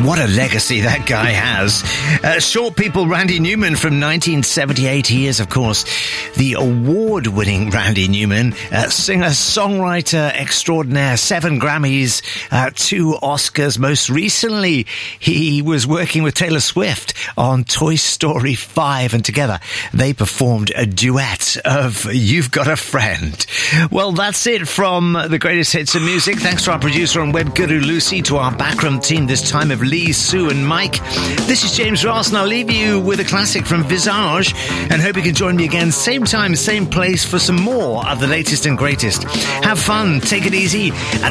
What a legacy that guy has. Short People, Randy Newman from 1978. He is, of course, the award-winning Randy Newman, singer, songwriter extraordinaire, 7 Grammys, 2 Oscars. Most recently, he was working with Taylor Swift on Toy Story 5, and together they performed a duet of You've Got a Friend. Well, that's it from the greatest hits of music. Thanks to our producer and web guru Lucy, to our backroom team this time of Lee, Sue and Mike. This is James Ross, and I'll leave you with a classic from Visage, and hope you can join me again, same time, same place, for some more of the latest and greatest. Have fun, take it easy, and